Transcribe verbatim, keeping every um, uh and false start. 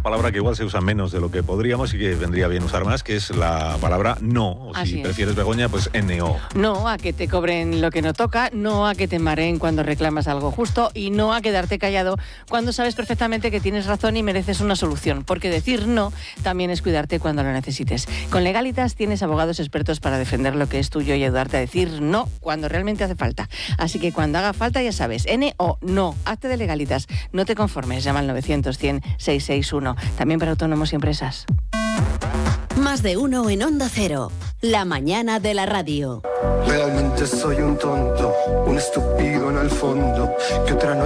palabra que igual se usa menos de lo que podríamos y que vendría bien usar más, que es la palabra no. O si Así es. prefieres, Begoña, pues N O. No a que te cobren lo que no toca, no a que te mareen cuando reclamas algo justo y no a quedarte callado cuando sabes perfectamente que tienes razón y mereces una solución. Porque decir no también es cuidarte cuando lo necesites. Con Legalitas tienes abogados expertos para defender lo que es tuyo y ayudarte a decir no cuando realmente hace falta. Así que cuando haga falta, ya sabes, N O no, hazte de Legalitas. No te conformes, llama al novecientos cien seiscientos sesenta y uno. También para autónomos y empresas. Más de uno en Onda Cero. La mañana de la radio. Realmente soy un tonto, un estúpido en el fondo, que otra noche